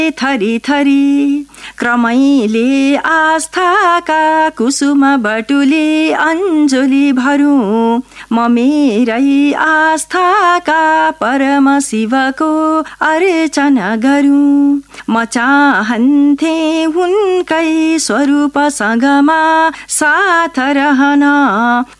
थरी थरी क्रमैले आस्थाका कुसुम बटुली अञ्जुली भरौँ म मेरै आस्थाका परम शिवको अर्चना गरौँ म चाहन्थे उनकै स्वरूपसँगमा साथ रहन